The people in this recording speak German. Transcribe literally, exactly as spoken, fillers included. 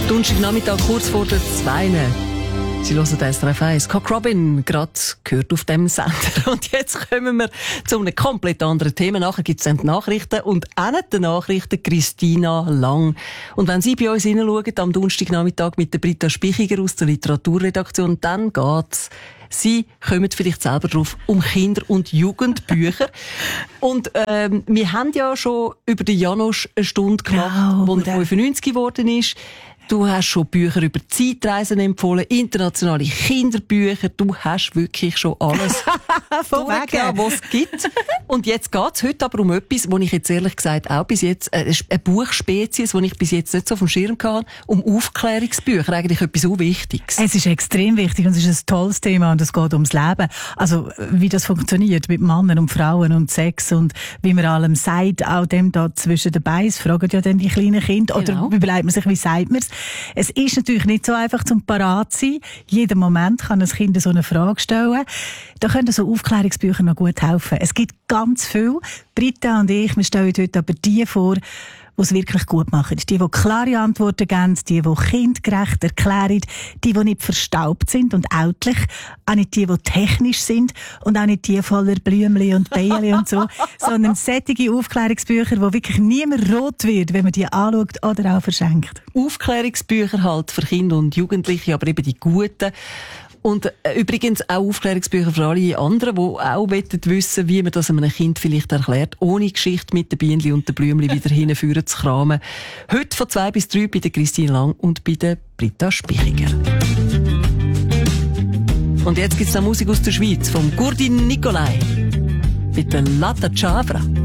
Donnerstagnachmittag kurz vor der zwei. Sie hören das S R F eins. Cock Robin, gerade gehört auf dem Sender. Und jetzt kommen wir zu einem komplett anderen Thema. Nachher gibt es dann die Nachrichten und auch nicht die Nachrichten Christina Lang. Und wenn Sie bei uns hineinschauen, am Donnerstagnachmittag mit der Britta Spichiger aus der Literaturredaktion, dann geht's. Sie kommen vielleicht selber drauf, um Kinder- und Jugendbücher. Und ähm, wir haben ja schon über den Janosch eine Stunde gemacht, oh, wo er fünfundneunzig geworden ist. Du hast schon Bücher über Zeitreisen empfohlen, internationale Kinderbücher. Du hast wirklich schon alles durchgegeben, was es gibt. Und jetzt geht's heute aber um etwas, wo ich jetzt ehrlich gesagt auch bis jetzt, äh, eine Buchspezies, die ich bis jetzt nicht so auf dem Schirm hatte, um Aufklärungsbücher. Eigentlich etwas so Wichtiges. Es ist extrem wichtig und es ist ein tolles Thema und es geht ums Leben. Also, wie das funktioniert mit Männern und Frauen und Sex und wie man allem sagt, auch dem da zwischen den Beinen, fragen ja dann die kleinen Kinder. Oder Genau. überlegt man sich, wie sagt man es? Es ist natürlich nicht so einfach zum parat sein. Jeden Moment kann ein Kind so eine Frage stellen. Da können so Aufklärungsbücher noch gut helfen. Es gibt ganz viel. Britta und ich, wir stellen heute aber die vor, die es wirklich gut machen. Die, die klare Antworten geben, die, die kindgerecht erklären, die, die nicht verstaubt sind und ältlich, auch nicht die, die technisch sind und auch nicht die voller Blümchen und Beile und so, sondern sättige Aufklärungsbücher, wo wirklich niemand rot wird, wenn man die anschaut oder auch verschenkt. Aufklärungsbücher halt für Kinder und Jugendliche, aber eben die guten. Und äh, übrigens auch Aufklärungsbücher für alle anderen, die auch wissen, wie man das einem Kind vielleicht erklärt, ohne Geschichte mit den Bienen und den Blümchen wieder hinführen zu kramen. Heute von zwei bis drei bei der Christine Lang und bei der Britta Spichiger. Und jetzt gibt's noch Musik aus der Schweiz, vom Gurdin Nicolai mit der Latta Chavra.